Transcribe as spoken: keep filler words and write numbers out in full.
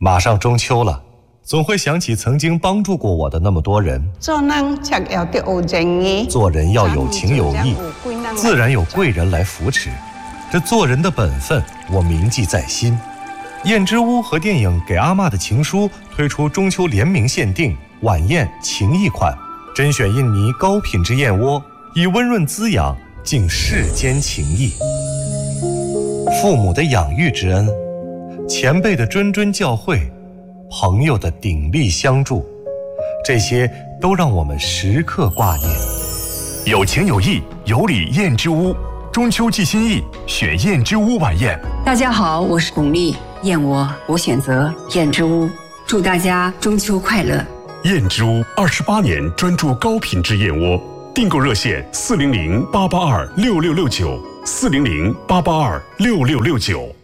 马上中秋了，总会想起曾经帮助过我的那么多人。 做人才要得有仁义， 做人要有情有义，自然有贵人来扶持。这做人的本分，我铭记在心。燕之屋和电影《给阿嬷的情书》推出中秋联名限定晚宴情谊款，甄选印尼高品质燕窝，以温润滋养敬世间情谊。父母的养育之恩，前辈的谆谆教诲，朋友的鼎力相助，这些都让我们时刻挂念。 有情有义，有礼燕之屋，中秋寄心意，选燕之屋晚宴。 大家好，我是巩俐，燕窝我选择燕之屋，祝大家中秋快乐。 燕之屋二十八年专注高品质燕窝，订购热线四零零八八二六六六九，四零零八八二六六六九。